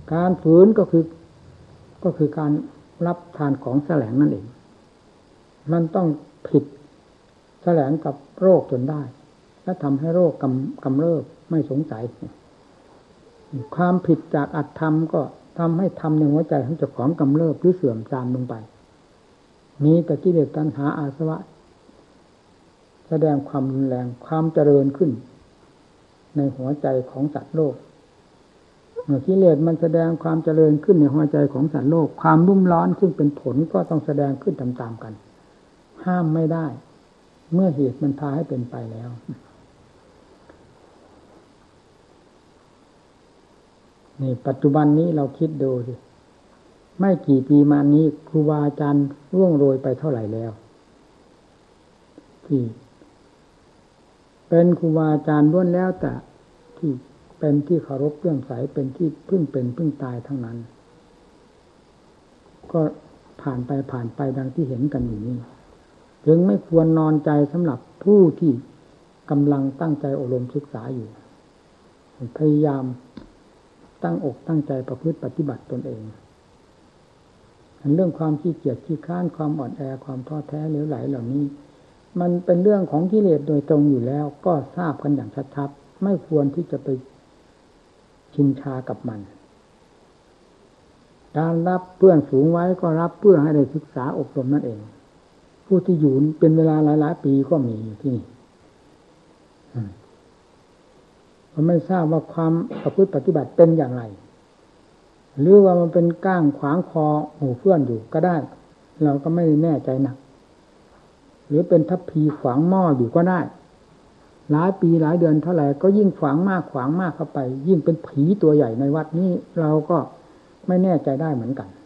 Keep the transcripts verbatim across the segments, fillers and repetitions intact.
การฝืนก็คือก็คือการรับทานของแสลงนั่นเองมันต้องผิดแสลงกับโรคจนได้และทำให้โรคกำกำเริบไม่สงสัยความผิดจากอัตธรรมก็ทำให้ทำในหัวใจของเจ้าของกำเริบหรือเสื่อมทรามลงไปมีแต่กิเลสตัณหาอาสวะแสดงความรุนแรงความเจริญขึ้นในหัวใจของสัตว์โลกเมื่อกิเลสมันแสดงความเจริญขึ้นในหัวใจของสัตว์โลกความรุ่มร้อนซึ่งเป็นผลก็ต้องแสดงขึ้นตามๆกันห้ามไม่ได้เมื่อเหตุมันพาให้เป็นไปแล้วนี่ปัจจุบันนี้เราคิดดูสิไม่กี่ปีมานี้ครูบาอาจารย์ร่วงโรยไปเท่าไหร่แล้วที่เป็นครูบาอาจารย์ล้วนแล้วแต่ที่เป็นที่เคารพเลื่อมใสเป็นที่พึ่งเป็นพึ่งตายทั้งนั้นก็ผ่านไปผ่านไปดังที่เห็นกันอยู่นี้จึงไม่ควรนอนใจสำหรับผู้ที่กำลังตั้งใจอบรมศึกษาอยู่พยายามตั้งอกตั้งใจประพฤติปฏิบัติตนเองเรื่องความขี้เกียจขี้คร้านความอ่อนแอความท้อแท้เหลวไหลเหล่านี้มันเป็นเรื่องของกิเลสโดยตรงอยู่แล้วก็ทราบกันอย่างชัดๆไม่ควรที่จะไปชินชากับมันการรับเพื่อนฝูงไว้ก็รับเพื่อให้ได้ศึกษาอบรมนั่นเองผู้ที่อยู่เป็นเวลาหลายๆปีก็มีอยู่ที่นี่ผมไม่ทราบว่าความประพฤติปฏิบัติเป็นอย่างไรหรือว่ามันเป็นก้างขวางคอหมู่เพื่อนอยู่ก็ได้เราก็ไม่แน่ใจนักหรือเป็นทัพพีขวางหม้ออยู่ก็ได้หลายปีหลายเดือนเท่าไหร่ก็ยิ่งขวางมากขวางมากเข้าไปยิ่งเป็นผีตัวใหญ่ในวัดนี้เราก็ไม่แน่ใจได้เหมือนกัน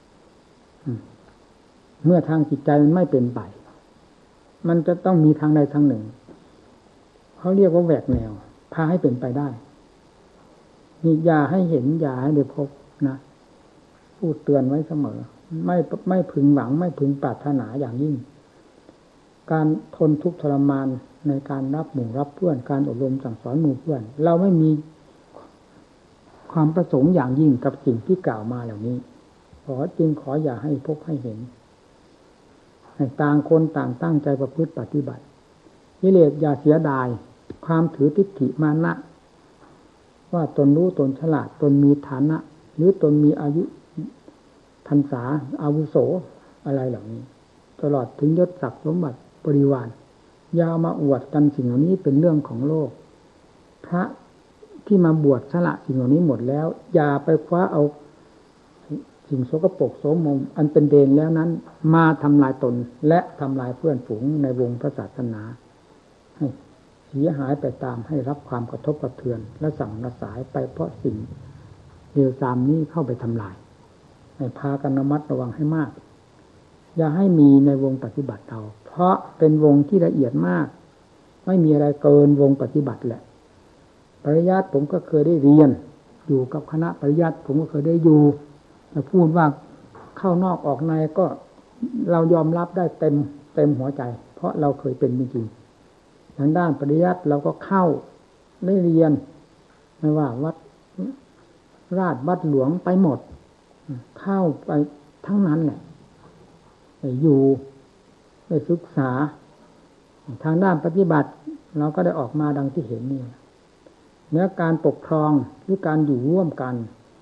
เมื่อทางจิตใจมันไม่เป็นไปมันจะต้องมีทางใดทางหนึ่งเขาเรียกว่าแหวกแนวพาให้เป็นไปได้นี่อย่าให้เห็นอย่าให้ได้พบนะพูดเตือนไว้เสมอไม่ไม่พึงหวังไม่พึงปรารถนาอย่างยิ่งการทนทุกข์ทรมานในการรับหมู่รับเพื่อนการอบรมสั่งสอนหมู่เพื่อนเราไม่มีความประสงค์อย่างยิ่งกับสิ่งที่กล่าวมาเหล่านี้ขอจึงขออย่าให้พบให้เห็นให้ต่างคนต่างตั้งใจประพฤติปฏิบัติกิเลสอย่าเสียดายความถือทิฏฐิมานะว่าตนรู้ตนฉลาดตนมีฐานะหรือตนมีอายุพรรษาอาวุโสอะไรเหล่านี้ตลอดถึงยศศักดิ์สมบัติบริวารยามาอวดกันสิ่งเหล่านี้เป็นเรื่องของโลกพระที่มาบวชสละสิ่งเหล่านี้หมดแล้วอย่าไปคว้าเอาสิ่งโสกปรกโสมมอันเป็นเดนแล้วนั้นมาทำลายตนและทำลายเพื่อนฝูงในวงพระศาสนาให้เสียหายไปตามให้รับความกระทบกระเทือนและสั่งระสายไปเพราะสิ่งเลวทรามนี้เข้าไปทำลายให้พากันระมัดระวังให้มากอย่าให้มีในวงปฏิบัติเราเพราะเป็นวงที่ละเอียดมากไม่มีอะไรเกินวงปฏิบัติแหละปริยัติผมก็เคยได้เรียนอยู่กับคณะปริยัติผมก็เคยได้อยู่แต่พูดว่าเข้านอกออกในก็เรายอมรับได้เต็มเต็มหัวใจเพราะเราเคยเป็นจริงๆทางด้านปริยัติเราก็เข้าได้เรียนไม่ว่าวัดราชวัดหลวงไปหมดเข้าไปทั้งนั้นแหละอยู่ได้ศึกษาทางด้านปฏิบัติเราก็ได้ออกมาดังที่เห็นนี่เนื้อการปกครองหรือการอยู่ร่วมกัน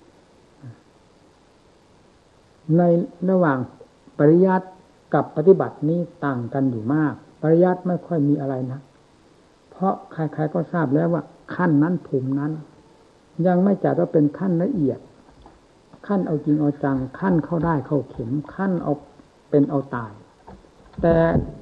ในระหว่างปริยัติกับปฏิบัตินี้ต่างกันอยู่มากปริยัติไม่ค่อยมีอะไรนะเพราะใครๆก็ทราบแล้วว่าขั้นนั้นภูมินั้นยังไม่จัดว่าเป็นขั้นละเอียดขั้นเอาจริงเอาจังขั้นเข้าได้เข้าเข็มขั้นเอาเป็นเอาตายแต่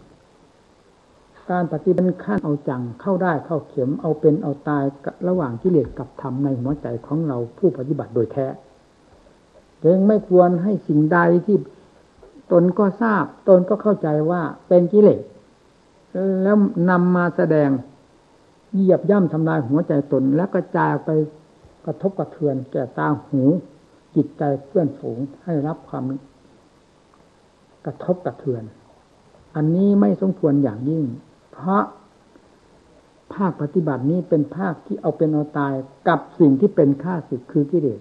การปฏิบัติขั้นเอาจังเข้าได้เข้าเข็มเอาเป็นเอาตายระหว่างกิเลสกับธรรมในหัวใจของเราผู้ปฏิบัติโดยแท้จึงไม่ควรให้สิ่งใดที่ตนก็ทราบตนก็เข้าใจว่าเป็นกิเลสแล้วนำมาแสดงเหยียบย่ำทำลายหัวใจตนแล้วกระจายไปกระทบกระเทือนแก่ตาหูจิตใจเพื่อนฝูงให้รับความกระทบกระเทือนอันนี้ไม่สมควรอย่างยิ่งเพราะภาคปฏิบัตินี้เป็นภาคที่เอาเป็นเอาตายกับสิ่งที่เป็นข้าศึกคือกิเลส